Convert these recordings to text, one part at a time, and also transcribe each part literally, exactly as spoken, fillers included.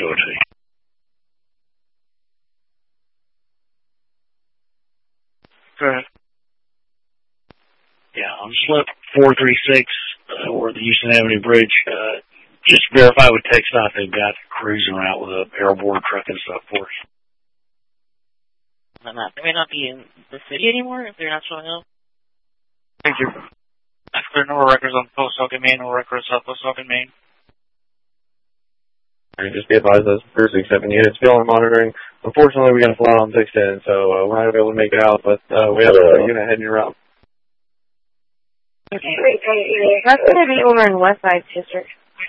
show it to you. Go ahead. Yeah, on slip four three six, uh, or the Houston Avenue Bridge, uh, just verify with TxDOT they've got cruising around with a airborne truck and stuff for us. They may not be in the city anymore if they're not showing up. Thank you. That's clear. No records on Post Oak in Maine, no records on Post Oak in Maine. Just be advised those Cruise seven units still on monitoring. Unfortunately, we got a flat on six ten, so uh, we're not going to be able to make it out, but uh, we have a unit heading around. Okay. That's going to be over in West Side District.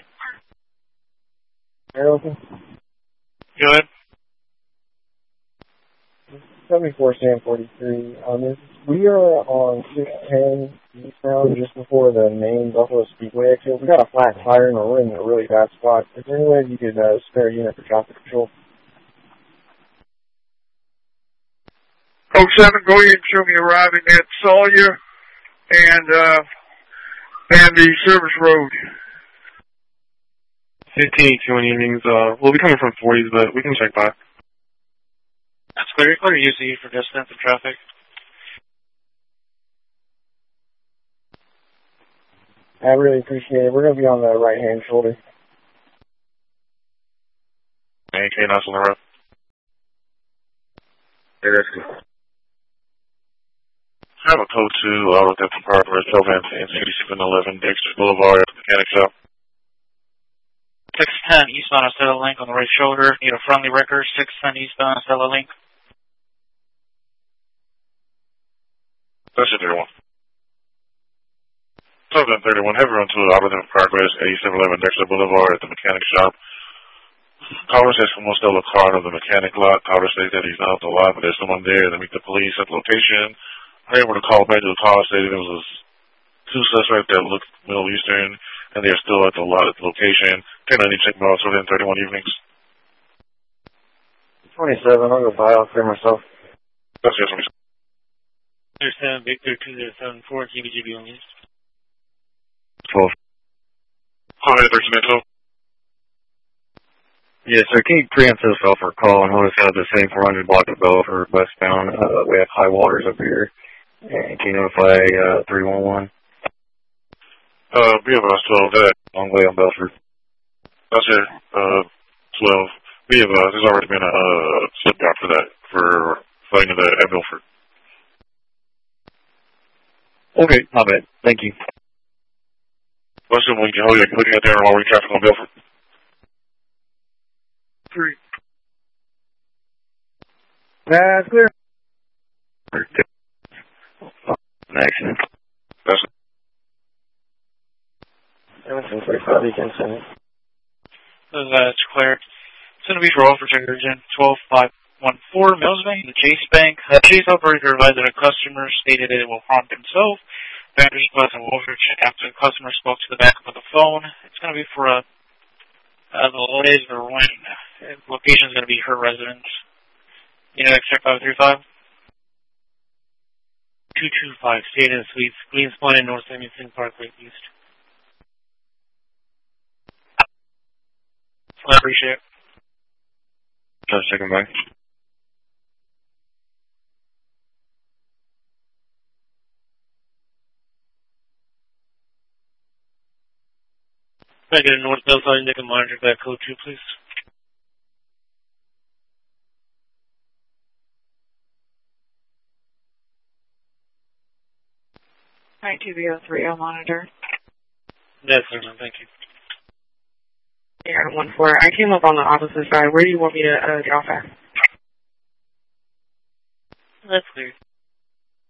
Air open. Go ahead. seventy-four Sam forty-three. Um, this, we are on six ten eastbound just before the main Buffalo Speedway exit. We got a flat tire and we're in a really bad spot. Is there any way you could uh, spare a unit for traffic control? Oh seven, go ahead and show me arriving at Sawyer and uh, and the Service Road. fifteen eighty-one evenings. Uh, we'll be coming from forties, but we can check back. That's clear. Clear U C for distance and traffic. I really appreciate it. We're going to be on the right-hand shoulder. Maintain us on the road. I have a code two, uh, with that Park, Red Sylvan, and eighty-seven eleven, Dexter Boulevard, Mechanic Shop. six ten eastbound Estella Link on the right shoulder. Need a friendly record. six ten eastbound Estella Link. That's it, thirty-one. seven thirty-one, heavy run to Outland Progress, eighty-seven eleven Dexter Boulevard at the Mechanic Shop. Caller says from Stella Card of the mechanic lot. Caller says that he's not at the lot, but there's someone there to meet the police at the location. I able to call back to the call, stated there was two suspects that looked Middle Eastern, and they're still at the lot at the location. Can I need to check them out within thirty-one evenings? twenty-seven, I'll go by. I'll clear myself. That's it, twenty-seven. Understand, Victor two zero seven four, G B G B on East. twelve. Hi, thirteen twelve. Yes, sir. Can you preempt yourself for a call and let us have the same four hundred block of Bell for westbound? Uh, we have high waters up here. And can you notify uh, three one one? Uh, we have us twelve, that. Long way on Belford. That's it, uh, twelve. We have, uh, there's already been a, uh, slip out for that, for fighting the at Belford. Okay, my bad. Thank you. Let's see if we can, oh yeah, looking at there while we traffic on Belford. Three. That's clear. Accident. That's it. seventeen forty-five, you can send it. That's clear. It's going to be for Officer Urgent twelve five one four, Mills Bank, the Chase Bank. The Chase operator advised that a customer stated that it will prompt himself. Bank request and will check after the customer spoke to the backup of the phone. It's going to be for a, uh, the latest or when. Location is going to be her residence. You know, check five three five. two two five, State and Suites, Queens Point and North Remington Parkway East. I appreciate it. Just checking back. Can I get a North Bellside and can monitor that code two, please? nine two zero three, I'll monitor. That's clear, man. Thank you. Yeah, one four. I came up on the opposite side. Where do you want me to uh, get off at? That's clear.